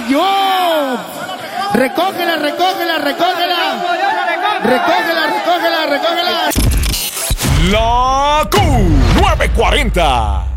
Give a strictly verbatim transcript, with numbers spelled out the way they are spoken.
cayó. Recógela, recógela, recógela. Recógela, recógela, recógela. La Q nueve cuarenta.